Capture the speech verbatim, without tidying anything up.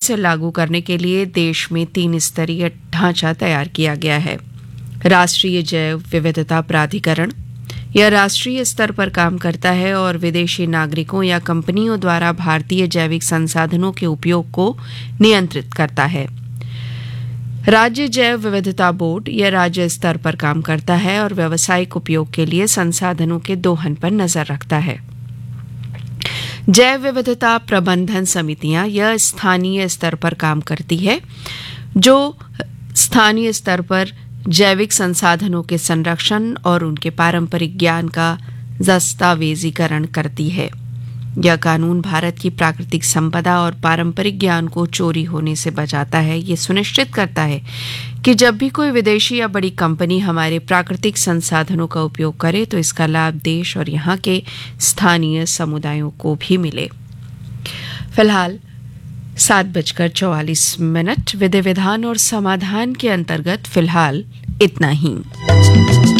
से लागू करने के लिए देश में तीन स्तरीय ढांचा तैयार किया गया है। राष्ट्रीय जैव विविधता प्राधिकरण यह राष्ट्रीय स्तर पर काम करता है और विदेशी नागरिकों या कंपनियों द्वारा भारतीय जैविक संसाधनों के उपयोग को नियंत्रित करता है। राज्य जैव विविधता बोर्ड यह राज्य स्तर पर काम करता है और व्यावसायिक उपयोग के लिए संसाधनों के दोहन पर नजर रखता है। जैव विविधता प्रबंधन समितियां यह स्थानीय स्तर पर काम करती है, जो स्थानीय स्तर पर जैविक संसाधनों के संरक्षण और उनके पारंपरिक ज्ञान का दस्तावेजीकरण करती है। यह कानून भारत की प्राकृतिक संपदा और पारंपरिक ज्ञान को चोरी होने से बचाता है। ये सुनिश्चित करता है कि जब भी कोई विदेशी या बड़ी कंपनी हमारे प्राकृतिक संसाधनों का उपयोग करे तो इसका लाभ देश और यहाँ के स्थानीय समुदायों को भी मिले। फिलहाल सात बजकर चौवालीस मिनट विधि विधान और समाधान के अंतर्गत फिलहाल इतना ही।